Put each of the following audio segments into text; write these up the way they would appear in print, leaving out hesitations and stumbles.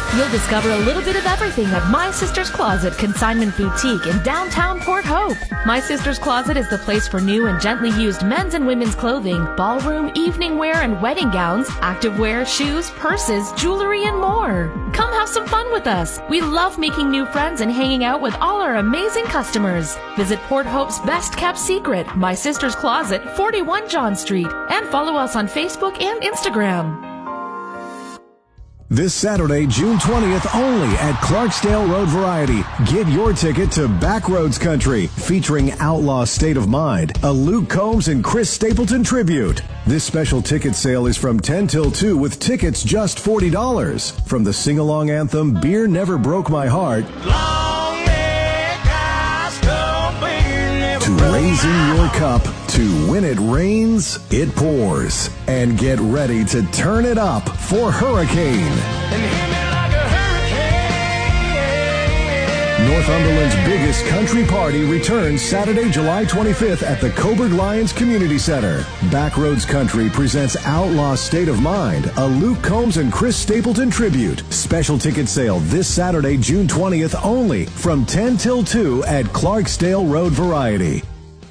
You'll discover a little bit of everything at My Sister's Closet Consignment Boutique in downtown Port Hope. My Sister's Closet is the place for new and gently used men's and women's clothing, ballroom, evening wear, and wedding gowns, activewear, shoes, purses, jewelry, and more. Come have some fun with us. We love making new friends and hanging out with all our amazing customers. Visit Port Hope's best kept secret, My Sister's Closet, 41 John Street, and follow us on Facebook and Instagram. This Saturday, June 20th, only at Clarksdale Road Variety. Get your ticket to Backroads Country, featuring Outlaw State of Mind, a Luke Combs and Chris Stapleton tribute. This special ticket sale is from 10 till 2 with tickets just $40. From the sing-along anthem, Beer Never Broke My Heart, to raising your cup, to When It Rains, It Pours. And get ready to turn it up for Hurricane. Northumberland's biggest country party returns Saturday, July 25th at the Coburg Lions Community Center. Backroads Country presents Outlaw State of Mind, a Luke Combs and Chris Stapleton tribute. Special ticket sale this Saturday, June 20th only from 10 till 2 at Clarksdale Road Variety.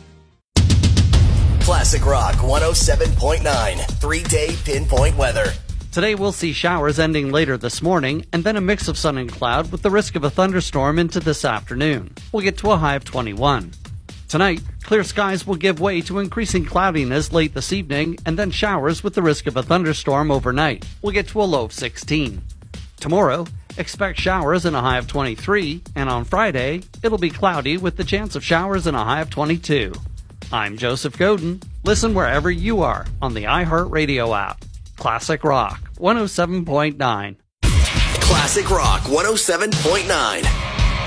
Classic Rock 107.9, 3-day pinpoint weather. Today we'll see showers ending later this morning, and then a mix of sun and cloud with the risk of a thunderstorm into this afternoon. We'll get to a high of 21. Tonight, clear skies will give way to increasing cloudiness late this evening, and then showers with the risk of a thunderstorm overnight. We'll get to a low of 16. Tomorrow, expect showers and a high of 23, and on Friday, it'll be cloudy with the chance of showers and a high of 22. I'm Joseph Godin. Listen wherever you are on the iHeartRadio app. Classic Rock 107.9. Classic Rock 107.9.